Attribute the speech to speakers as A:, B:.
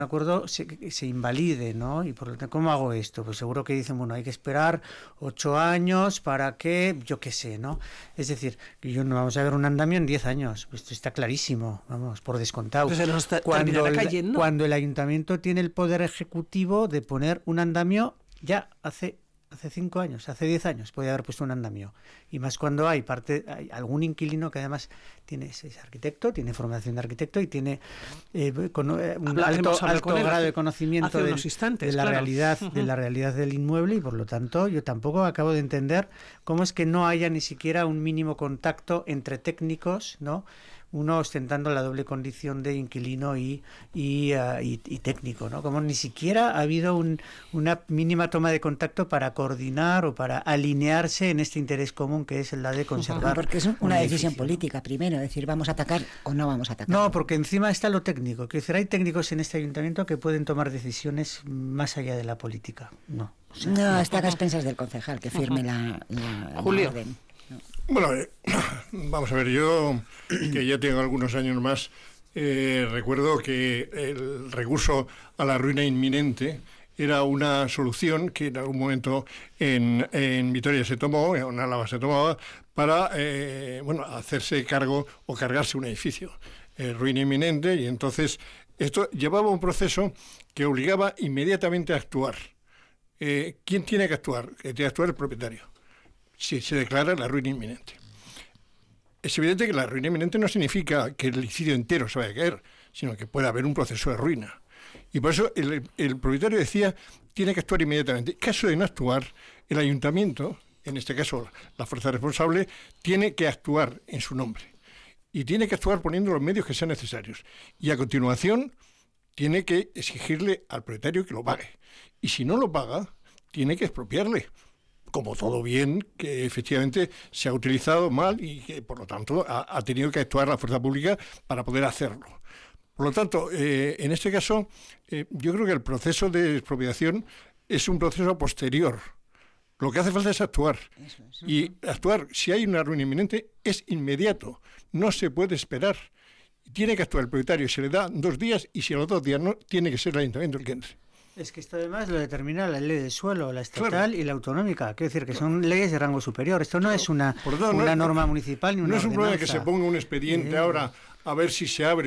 A: acuerdo se invalide, ¿no? Y por lo tanto, ¿cómo hago esto? Pues seguro que dicen, bueno, hay que esperar 8 años para que, yo qué sé, ¿no? Es decir, que no vamos a ver un andamio en 10 años. Esto está clarísimo, vamos, por descontado.
B: Entonces nos terminará cayendo.
A: Cuando el ayuntamiento tiene el poder ejecutivo de poner un andamio ya hace 5 años, hace 10 años podía haber puesto un andamio. Y más cuando hay algún inquilino que además es arquitecto, tiene formación de arquitecto y tiene un alto grado de conocimiento de la realidad del inmueble, y por lo tanto yo tampoco acabo de entender cómo es que no haya ni siquiera un mínimo contacto entre técnicos, ¿no? Uno ostentando la doble condición de inquilino y técnico, ¿no? Como ni siquiera ha habido una mínima toma de contacto para coordinar o para alinearse en este interés común que es la de conservar.
C: Porque es una decisión política primero, es decir, ¿vamos a atacar o no vamos a atacar?
A: No, porque encima está lo técnico. Quiero decir, hay técnicos en este ayuntamiento que pueden tomar decisiones más allá de la política. No.
C: O sea, no, está a expensas del concejal que firme la orden.
D: Bueno, vamos a ver, yo que ya tengo algunos años más, recuerdo que el recurso a la ruina inminente era una solución que en algún momento en Vitoria se tomó, en Álava se tomaba, para hacerse cargo o cargarse un edificio, ruina inminente, y entonces esto llevaba un proceso que obligaba inmediatamente a actuar. ¿Quién tiene que actuar? Tiene que actuar el propietario, si se declara la ruina inminente. Es evidente que la ruina inminente no significa que el edificio entero se vaya a caer, sino que puede haber un proceso de ruina. Y por eso el propietario decía, tiene que actuar inmediatamente. En caso de no actuar, el ayuntamiento, en este caso la fuerza responsable, tiene que actuar en su nombre. Y tiene que actuar poniendo los medios que sean necesarios. Y a continuación, tiene que exigirle al propietario que lo pague. Y si no lo paga, tiene que expropiarle, como todo bien que efectivamente se ha utilizado mal y que por lo tanto ha tenido que actuar la fuerza pública para poder hacerlo. Por lo tanto, en este caso, yo creo que el proceso de expropiación es un proceso posterior. Lo que hace falta es actuar. Y actuar, si hay una ruina inminente, es inmediato. No se puede esperar. Tiene que actuar el propietario. Se le da 2 días y si a los 2 días no, tiene que ser el ayuntamiento el que entre.
A: Es que esto además lo determina la ley del suelo, la estatal y la autonómica. Quiero decir que son leyes de rango superior. Esto no es una norma municipal ni una ordenanza.
D: No es un problema que se ponga un expediente ahora a ver si se abre